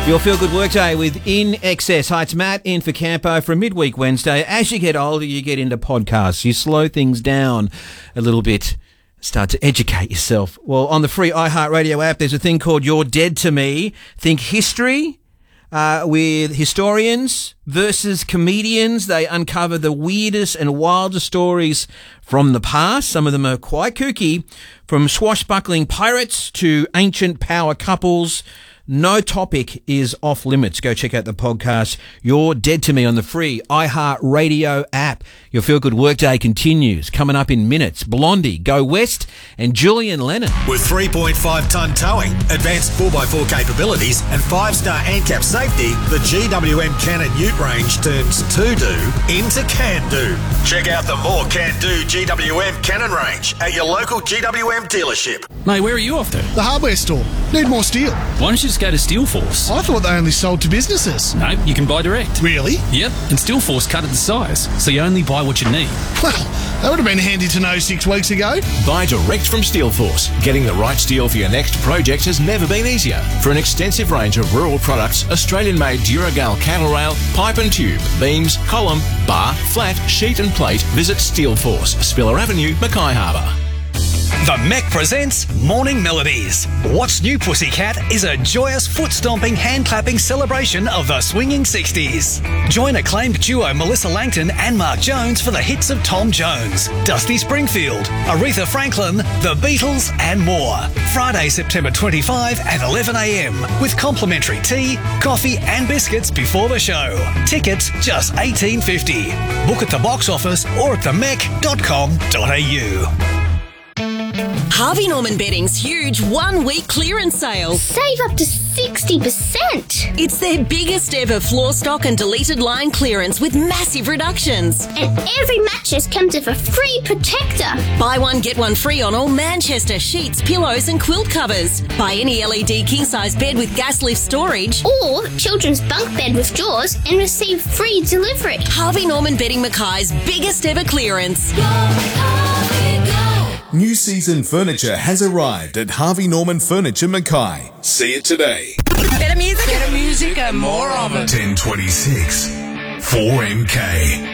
Your Feel Good Workday with In Excess. Hi, it's Matt in for Campo for a midweek Wednesday. As you get older, you get into podcasts. You slow things down a little bit, start to educate yourself. Well, on the free iHeartRadio app, there's a thing called You're Dead to Me. Think history with historians versus comedians. They uncover the weirdest and wildest stories from the past. Some of them are quite kooky, from swashbuckling pirates to ancient power couples. No topic is off limits. Go check out the podcast You're Dead to Me on the free iHeartRadio app. Your Feel Good Workday continues. Coming up in minutes, Blondie, Go West and Julian Lennon. With 3.5-tonne towing, advanced 4x4 capabilities and 5-star ANCAP safety, the GWM Cannon Ute range turns to-do into can-do. Check out the more can-do GWM Cannon range at your local GWM dealership. Mate, where are you off to? The hardware store. Need more steel. Why don't you just go to Steelforce? I thought they only sold to businesses. No, you can buy direct. Really? Yep, and Steelforce cut it to size, so you only buy what you need. Well, that would have been handy to know 6 weeks ago. Buy direct from Steelforce. Getting the right steel for your next project has never been easier. For an extensive range of rural products, Australian-made Duragal cattle rail, pipe and tube, beams, column, bar, flat, sheet and plate, visit Steelforce, Spiller Avenue, Mackay Harbour. The Mech presents Morning Melodies. What's New Pussycat is a joyous foot-stomping, hand-clapping celebration of the swinging 60s. Join acclaimed duo Melissa Langton and Mark Jones for the hits of Tom Jones, Dusty Springfield, Aretha Franklin, The Beatles and more. Friday, September 25 at 11 a.m. with complimentary tea, coffee and biscuits before the show. Tickets just $18.50. Book at the box office or at themech.com.au. Harvey Norman Bedding's huge one-week clearance sale. Save up to 60%. It's their biggest ever floor stock and deleted line clearance with massive reductions. And every mattress comes with a free protector. Buy one, get one free on all Manchester sheets, pillows and quilt covers. Buy any LED king-size bed with gas lift storage. Or children's bunk bed with drawers and receive free delivery. Harvey Norman Bedding Mackay's biggest ever clearance. New season furniture has arrived at Harvey Norman Furniture Mackay. See it today. Better music and more of it. 1026 4MK.